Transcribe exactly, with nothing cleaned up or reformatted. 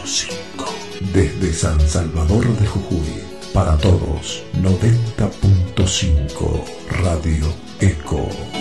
cinco. Desde San Salvador de Jujuy, para todos, noventa punto cinco Radio Eco.